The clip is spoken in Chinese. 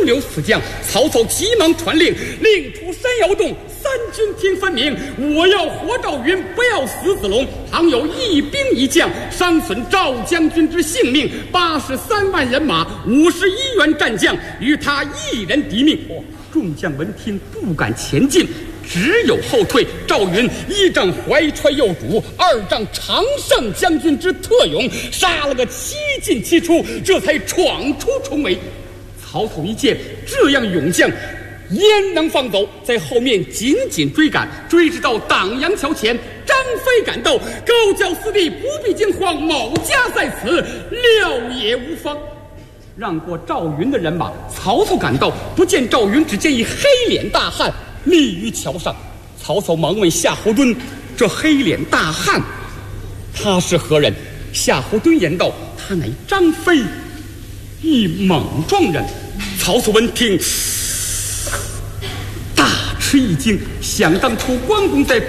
流死将。曹操急忙传令，令出山摇动，三军听分明。我要活赵云，不要死子龙。倘有一兵一将伤损赵将军之性命，83万人马，51员战将，与他一人敌命。众将闻听，不敢前进，只有后退。赵云1仗怀揣右主，2仗常胜将军之特勇，杀了个7进7出，这才闯出重围。曹操一见这样勇将，焉能放走？在后面紧紧追赶，追至到党阳桥前，张飞赶到，高叫四弟不必惊慌，某家在此，料也无妨。让过赵云的人马，曹操赶到，不见赵云，只见一黑脸大汉立于桥上。曹操忙问夏侯惇：“这黑脸大汉，他是何人？”夏侯惇言道：“他乃张飞，一猛撞人。”曹操闻听，大吃一惊，想当初关公在